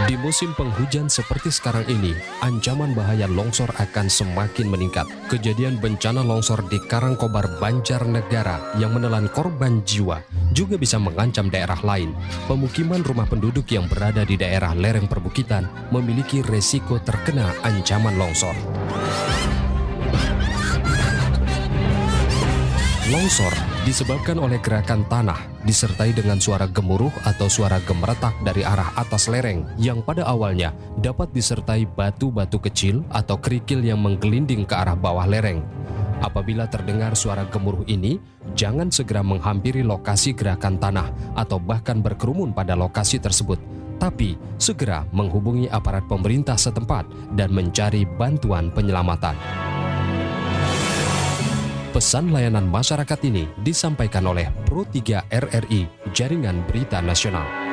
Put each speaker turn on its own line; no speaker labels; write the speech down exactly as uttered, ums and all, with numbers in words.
Di musim penghujan seperti sekarang ini, ancaman bahaya longsor akan semakin meningkat. Kejadian bencana longsor di Karangkobar, Banjarnegara yang menelan korban jiwa juga bisa mengancam daerah lain. Pemukiman rumah penduduk yang berada di daerah lereng perbukitan memiliki resiko terkena ancaman longsor. Longsor disebabkan oleh gerakan tanah disertai dengan suara gemuruh atau suara gemeretak dari arah atas lereng yang pada awalnya dapat disertai batu-batu kecil atau kerikil yang menggelinding ke arah bawah lereng. Apabila terdengar suara gemuruh ini, jangan segera menghampiri lokasi gerakan tanah atau bahkan berkerumun pada lokasi tersebut, tapi segera menghubungi aparat pemerintah setempat dan mencari bantuan penyelamatan. Pesan layanan masyarakat ini disampaikan oleh Pro tiga R R I, Jaringan Berita Nasional.